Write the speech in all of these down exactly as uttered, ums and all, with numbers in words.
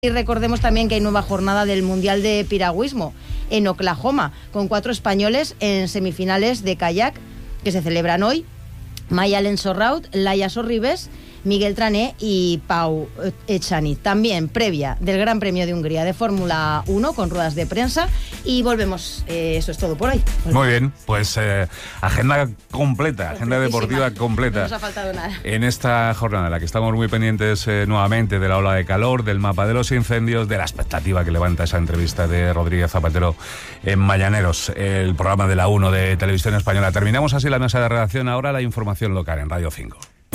Y recordemos también que hay nueva jornada del Mundial de Piragüismo en Oklahoma, con cuatro españoles en semifinales de kayak que se celebran hoy. Mayalen Sorraut, Laia Sorribes, Miguel Trané y Pau Echani. También previa del Gran Premio de Hungría de Fórmula uno con ruedas de prensa. Y volvemos, eh, eso es todo por hoy. Volvemos. Muy bien, pues eh, agenda completa, agenda deportiva completa. No nos ha faltado nada. En esta jornada en la que estamos muy pendientes eh, nuevamente de la ola de calor, del mapa de los incendios, de la expectativa que levanta esa entrevista de Rodríguez Zapatero en Mañaneros, el programa de la uno de Televisión Española. Terminamos así la mesa de redacción, ahora la información local en Radio cinco.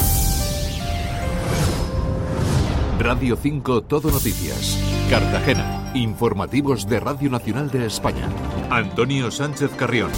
Radio cinco Todo Noticias. Cartagena. Informativos de Radio Nacional de España. Antonio Sánchez Carrión.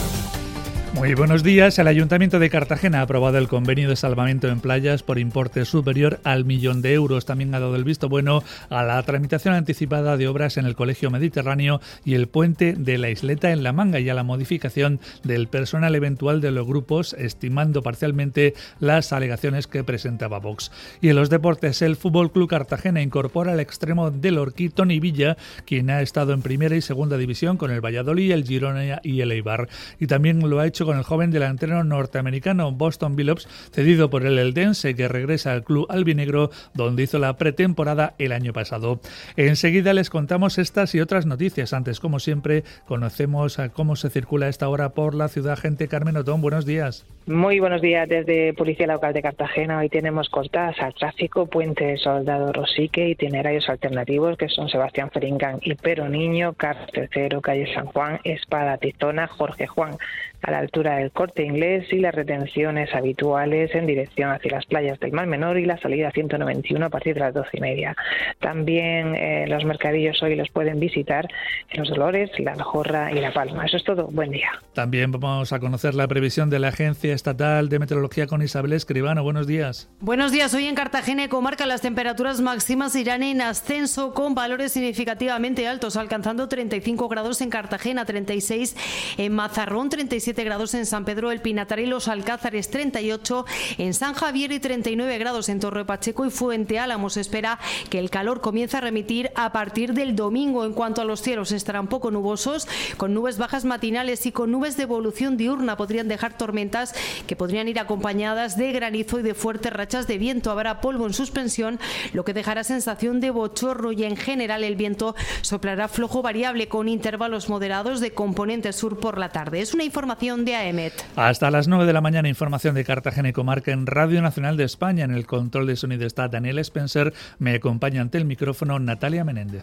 Muy buenos días. El Ayuntamiento de Cartagena ha aprobado el convenio de salvamento en playas por importe superior al millón de euros. También ha dado el visto bueno a la tramitación anticipada de obras en el Colegio Mediterráneo y el puente de la Isleta en La Manga y a la modificación del personal eventual de los grupos, estimando parcialmente las alegaciones que presentaba Vox. Y en los deportes, el Fútbol Club Cartagena incorpora al extremo del Orquí, Toni Villa, quien ha estado en primera y segunda división con el Valladolid, el Girona y el Eibar. Y también lo ha hecho con el joven delantero norteamericano Boston Billups, cedido por el Eldense, que regresa al club albinegro, donde hizo la pretemporada el año pasado. Enseguida les contamos estas y otras noticias. Antes, como siempre, conocemos a cómo se circula a esta hora por la ciudad. Gente, Carmen Otón, buenos días. Muy buenos días desde Policía Local de Cartagena. Hoy tenemos cortadas al tráfico, Puente Soldado Rosique, itinerarios alternativos que son Sebastián Ferincán y Pero Niño, Carlos tercero, calle San Juan, Espada Tizona, Jorge Juan, a la altura del Corte Inglés, y las retenciones habituales en dirección hacia las playas del Mar Menor y la salida ciento noventa y uno a partir de las doce y media. También eh, los mercadillos hoy los pueden visitar en Los Dolores, La Aljorra y La Palma. Eso es todo. Buen día. También vamos a conocer la previsión de la Agencia Estatal de Meteorología con Isabel Escribano. Buenos días. Buenos días. Hoy en Cartagena y comarca las temperaturas máximas irán en ascenso con valores significativamente altos, alcanzando treinta y cinco grados en Cartagena, treinta y seis en Mazarrón, treinta y siete grados en San Pedro del Pinatar y Los Alcázares, treinta y ocho en San Javier y treinta y nueve grados en Torre Pacheco y Fuente Álamo. Se espera que el calor comience a remitir a partir del domingo. En cuanto a los cielos, estarán poco nubosos, con nubes bajas matinales y con nubes de evolución diurna. Podrían dejar tormentas que podrían ir acompañadas de granizo y de fuertes rachas de viento. Habrá polvo en suspensión, lo que dejará sensación de bochorno, y en general el viento soplará flojo variable con intervalos moderados de componente sur por la tarde. Es una información de A E M E T. Hasta las nueve de la mañana, información de Cartagena y comarca en Radio Nacional de España. En el control de sonido está Daniel Spencer. Me acompaña ante el micrófono Natalia Menéndez.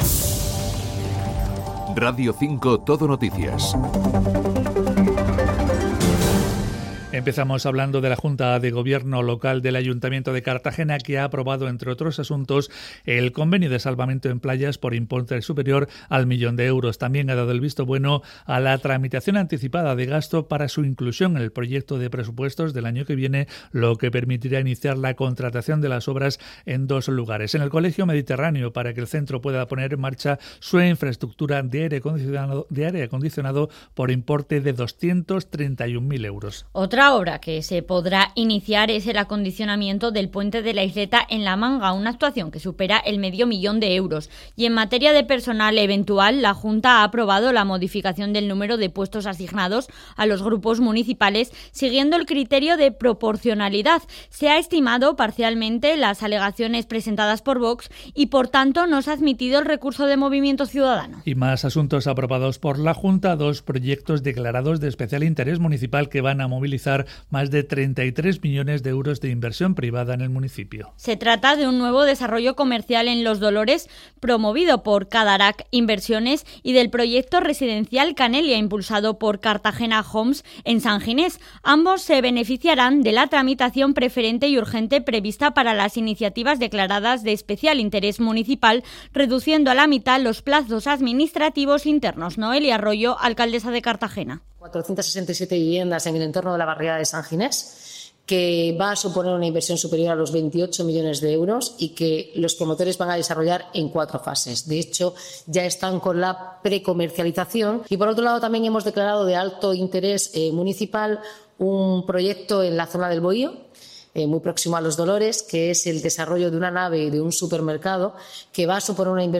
Radio cinco Todo Noticias. Empezamos hablando de la Junta de Gobierno Local del Ayuntamiento de Cartagena, que ha aprobado, entre otros asuntos, el convenio de salvamento en playas por importe superior al millón de euros. También ha dado el visto bueno a la tramitación anticipada de gasto para su inclusión en el proyecto de presupuestos del año que viene, lo que permitirá iniciar la contratación de las obras en dos lugares. En el Colegio Mediterráneo, para que el centro pueda poner en marcha su infraestructura de aire acondicionado, de aire acondicionado por importe de doscientos treinta y un mil euros. Otra obra que se podrá iniciar es el acondicionamiento del puente de la Isleta en La Manga, una actuación que supera el medio millón de euros. Y en materia de personal eventual, la Junta ha aprobado la modificación del número de puestos asignados a los grupos municipales, siguiendo el criterio de proporcionalidad. Se ha estimado parcialmente las alegaciones presentadas por Vox y, por tanto, no se ha admitido el recurso de Movimiento Ciudadano. Y más asuntos aprobados por la Junta, dos proyectos declarados de especial interés municipal que van a movilizar más de treinta y tres millones de euros de inversión privada en el municipio. Se trata de un nuevo desarrollo comercial en Los Dolores, promovido por Cadarac Inversiones, y del proyecto residencial Canelia, impulsado por Cartagena Homes en San Ginés. Ambos se beneficiarán de la tramitación preferente y urgente prevista para las iniciativas declaradas de especial interés municipal, reduciendo a la mitad los plazos administrativos internos. Noelia Arroyo, alcaldesa de Cartagena. cuatrocientas sesenta y siete viviendas en el entorno de la barriada de San Ginés, que va a suponer una inversión superior a los veintiocho millones de euros y que los promotores van a desarrollar en cuatro fases. De hecho, ya están con la precomercialización. Y por otro lado, también hemos declarado de alto interés eh, municipal un proyecto en la zona del Bohío, eh, muy próximo a Los Dolores, que es el desarrollo de una nave de un supermercado que va a suponer una inversión